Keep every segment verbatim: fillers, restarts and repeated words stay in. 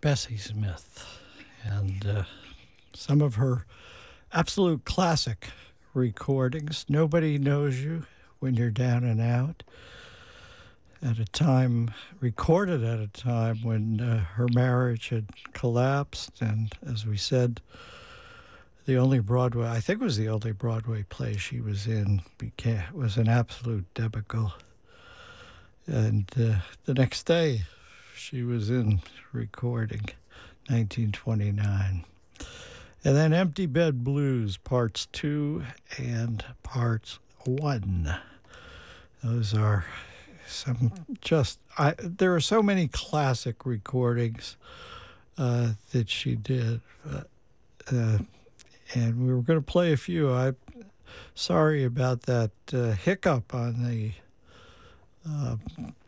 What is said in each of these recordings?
Bessie Smith, and uh, some of her absolute classic recordings. Nobody Knows You When You're Down and Out, at a time, recorded at a time when uh, her marriage had collapsed, and as we said, the only Broadway, I think it was the only Broadway play she was in, became, was an absolute debacle. And uh, the next day, she was in recording nineteen twenty-nine. And then Empty Bed Blues, parts two and parts one. Those are some just, I, there are so many classic recordings uh, that she did. Uh, uh, and we were going to play a few. I'm sorry about that uh, hiccup on the uh,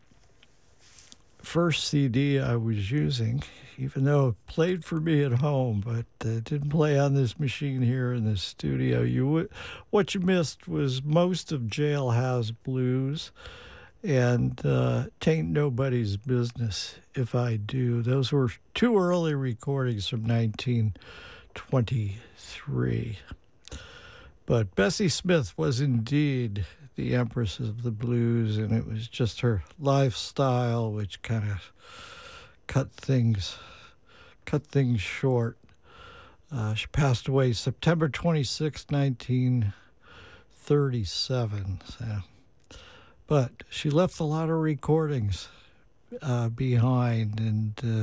first C D I was using, even though it played for me at home, but it didn't play on this machine here in the studio. You would, what you missed was most of Jailhouse Blues and uh, Tain't Nobody's Business If I Do. Those were two early recordings from nineteen twenty-three. But Bessie Smith was indeed the Empress of the Blues, and it was just her lifestyle which kind of cut things cut things short. Uh, she passed away September twenty-sixth, nineteen thirty-seven. So. But she left a lot of recordings uh, behind, and uh,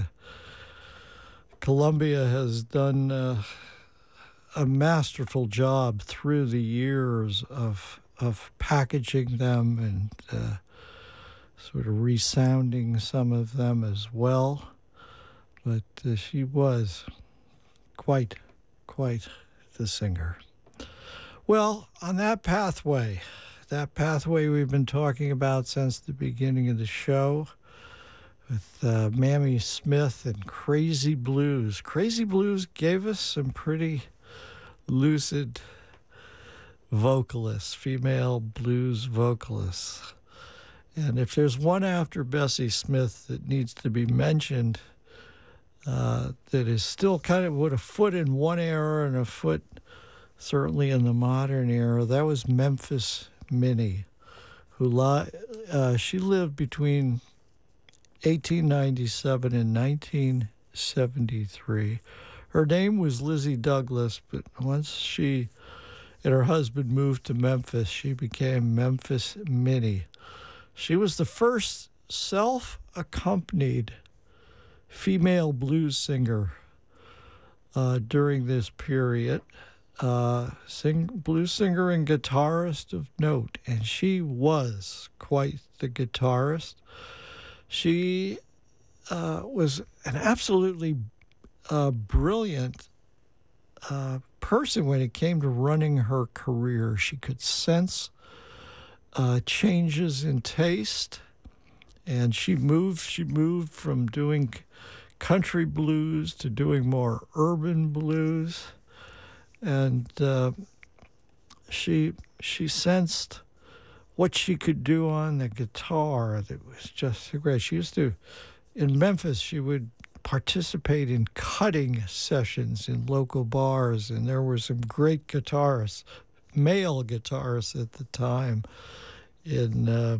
Columbia has done uh, a masterful job through the years of of packaging them and uh, sort of resounding some of them as well. But uh, she was quite, quite the singer. Well, on that pathway, that pathway we've been talking about since the beginning of the show, with uh, Mamie Smith and Crazy Blues. Crazy Blues gave us some pretty lucid vocalists, female blues vocalists. And if there's one after Bessie Smith that needs to be mentioned, uh, that is still kind of with a foot in one era and a foot certainly in the modern era, that was Memphis Minnie, who li- uh, she lived between eighteen ninety-seven and nineteen seventy-three. Her name was Lizzie Douglas, but once she and her husband moved to Memphis, she became Memphis Minnie. She was the first self-accompanied female blues singer uh, during this period. Uh, sing, blues singer and guitarist of note, and she was quite the guitarist. She uh, was an absolutely uh, brilliant uh, person when it came to running her career. She could sense uh, changes in taste, and she moved. She moved from doing country blues to doing more urban blues, and uh, she she sensed what she could do on the guitar that was just great. She used to, in Memphis, she would participate in cutting sessions in local bars, and there were some great guitarists, male guitarists at the time, in uh,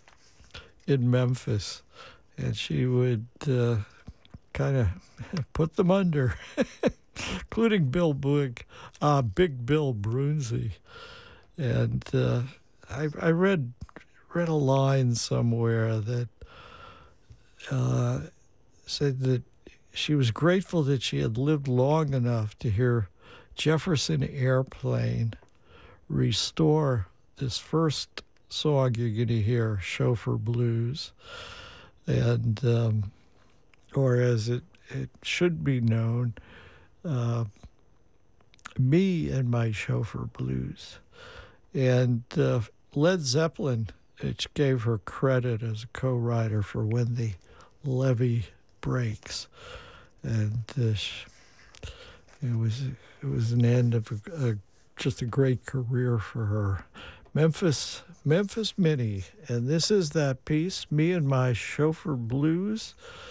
in Memphis, and she would uh, kind of put them under, including Bill Boog, uh, Big Bill Brunzi, and uh, I, I read read a line somewhere that uh, said that she was grateful that she had lived long enough to hear Jefferson Airplane restore this first song you're going to hear, Chauffeur Blues, and um, or as it, it should be known, uh, Me and My Chauffeur Blues. And uh, Led Zeppelin, which gave her credit as a co-writer for When the Levee Breaks, and uh, it was it was an end of a, a, just a great career for her. Memphis Memphis Minnie, and this is that piece, Me and My Chauffeur Blues.